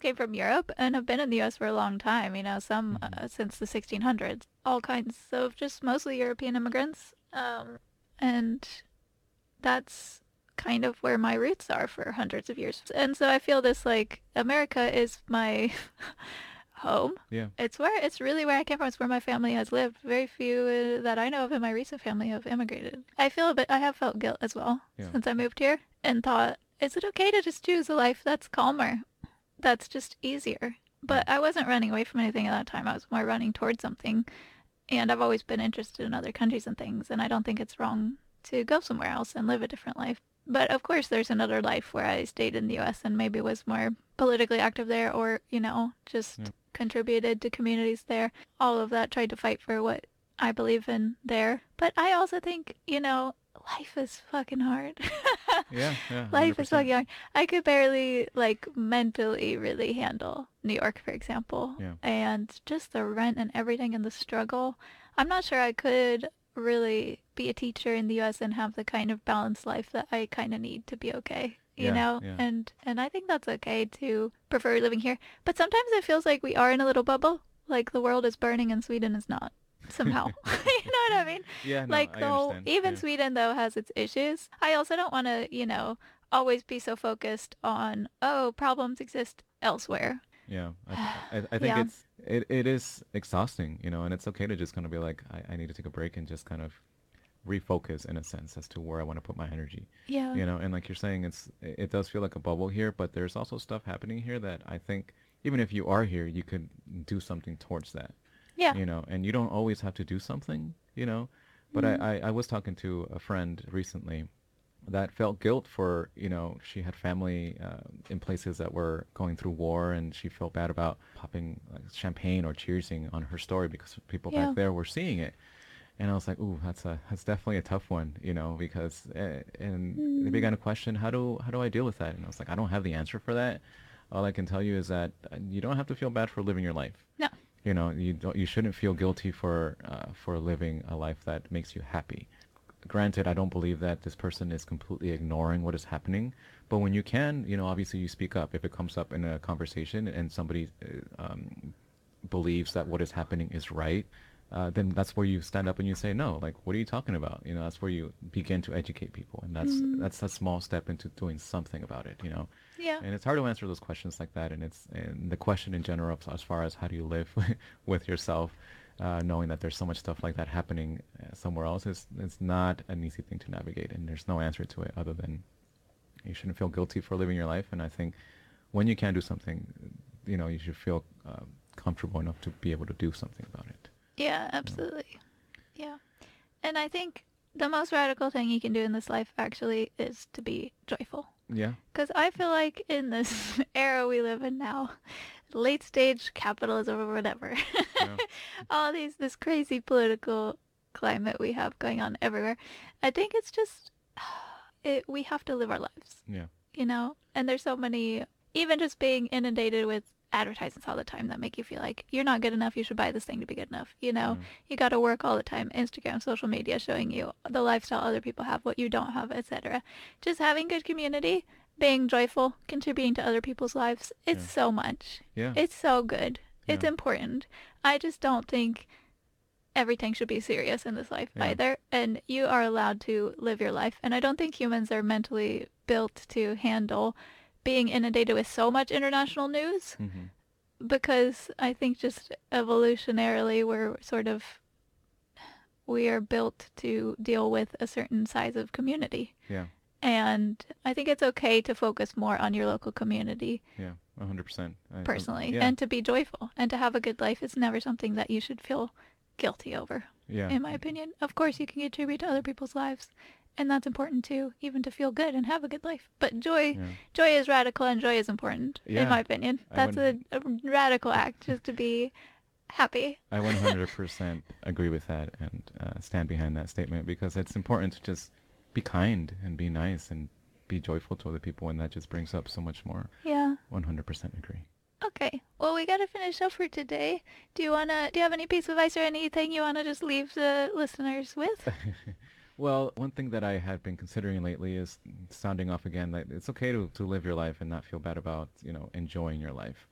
came from Europe and have been in the U.S. for a long time, some Hmm. since the 1600s. All kinds of just mostly European immigrants. And that's kind of where my roots are for hundreds of years. And so I feel this like America is my home. Yeah. It's really where I came from. It's where my family has lived. Very few that I know of in my recent family have immigrated. I have felt guilt as well Yeah. since I moved here and thought, is it okay to just choose a life that's calmer? That's just easier. Yeah. But I wasn't running away from anything at that time. I was more running towards something. And I've always been interested in other countries and things. And I don't think it's wrong to go somewhere else and live a different life. But of course, there's another life where I stayed in the US and maybe was more politically active there or, Yeah. just contributed to communities there. All of that, tried to fight for what I believe in there. But I also think, life is fucking hard. Yeah. Yeah. Life is 100%. fucking hard. I could barely, like, mentally really handle New York, for example. Yeah. And just the rent and everything and the struggle. I'm not sure I could really be a teacher in the US and have the kind of balanced life that I kind of need to be okay. Yeah. Yeah. And I think that's okay to prefer living here. But sometimes it feels like we are in a little bubble, like the world is burning and Sweden is not somehow. You know what I mean? Yeah. No, Like I though understand. even Yeah. Sweden though has its issues. I also don't want to, always be so focused on, oh, problems exist elsewhere. Yeah. I think Yeah. it is exhausting, and it's okay to just kind of be like, I need to take a break and just kind of refocus in a sense as to where I want to put my energy. Yeah. And like you're saying, it does feel like a bubble here, but there's also stuff happening here that I think even if you are here, you could do something towards that. Yeah. And you don't always have to do something. But Mm. I was talking to a friend recently that felt guilt for, she had family in places that were going through war, and she felt bad about popping like, champagne or cheersing on her story because people back Yeah. there were seeing it. And I was like, ooh, that's definitely a tough one, because and they Mm. began to question how do I deal with that? And I was like, I don't have the answer for that. All I can tell you is that you don't have to feel bad for living your life. No. You shouldn't feel guilty for living a life that makes you happy. Granted, I don't believe that this person is completely ignoring what is happening, but when you can, obviously you speak up if it comes up in a conversation and somebody believes that what is happening is right, then that's where you stand up and you say no. Like, what are you talking about? That's where you begin to educate people, and that's Mm. that's a small step into doing something about it. Yeah. And it's hard to answer those questions like that, and the question in general as far as how do you live with yourself, knowing that there's so much stuff like that happening somewhere else is not an easy thing to navigate, and there's no answer to it other than you shouldn't feel guilty for living your life. And I think when you can do something, you should feel comfortable enough to be able to do something about it. Yeah, You know? absolutely. Yeah. And I think the most radical thing you can do in this life actually is to be joyful. Yeah. Because I feel like in this era we live in now, late stage capitalism or whatever, Yeah. this crazy political climate we have going on everywhere, I think it's just, we have to live our lives, Yeah. And there's so many, even just being inundated with advertisements all the time that make you feel like you're not good enough, you should buy this thing to be good enough, Yeah. you got to work all the time, Instagram, social media showing you the lifestyle other people have, what you don't have, etc. Just having good community, being joyful, contributing to other people's lives, it's Yeah. so much, Yeah. it's so good, it's Yeah. important. I just don't think everything should be serious in this life Yeah. either, and you are allowed to live your life, and I don't think humans are mentally built to handle being inundated with so much international news, Mm-hmm. because I think just evolutionarily we are built to deal with a certain size of community. Yeah. And I think it's okay to focus more on your local community Yeah. 100%. personally Yeah. and to be joyful and to have a good life. It's never something that you should feel guilty over, Yeah. in my opinion. Of course, you can contribute to other people's lives, and that's important too, even to feel good and have a good life. But Yeah. joy is radical, and joy is important, in Yeah. my opinion. I That's went. a radical act, just to be happy. I 100% agree with that and stand behind that statement because it's important to just be kind and be nice and be joyful to other people, and that just brings up so much more. Yeah. 100% agree. Okay. Well, we gotta finish up for today. Do you have any piece of advice or anything you wanna just leave the listeners with? Well, one thing that I had been considering lately is sounding off again that it's okay to live your life and not feel bad about, enjoying your life.